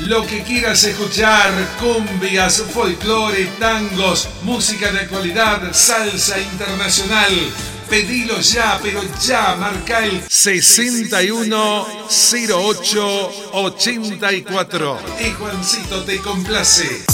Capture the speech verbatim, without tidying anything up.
Lo que quieras escuchar, cumbias, folclore, tangos, música de actualidad, salsa internacional. Pedilo ya, pero ya, marca el sesenta y uno cero ocho ochenta y cuatro. Y Juancito te complace.